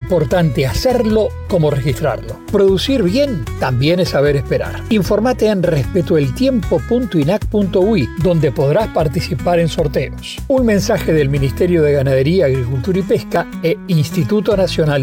importante hacerlo como registrarlo. Producir bien también es saber esperar. Informate en respetoeltiempo.inac.ui, donde podrás participar en sorteos. Un mensaje del Ministerio de Ganadería, Agricultura y Pesca e Instituto Nacional